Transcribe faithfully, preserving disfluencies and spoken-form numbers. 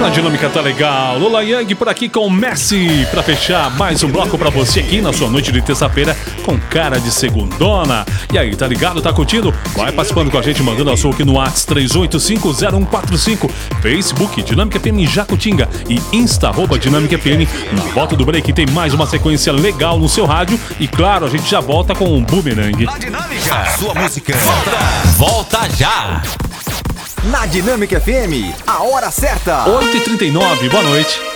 Dinâmica tá legal. Lula Yang por aqui com o Messi pra fechar mais um bloco pra você aqui na sua noite de terça-feira com cara de segundona. E aí, tá ligado? Tá curtindo? Vai participando com a gente, mandando a sua aqui no WhatsApp três oito cinco zero um quatro cinco, Facebook Dinâmica F M Jacutinga e Insta arroba Dinâmica F M. Na volta do break tem mais uma sequência legal no seu rádio e claro, a gente já volta com um Boomerang. Na Dinâmica, a sua música volta, volta já. Na Dinâmica F M, a hora certa. oito e trinta e nove, boa noite.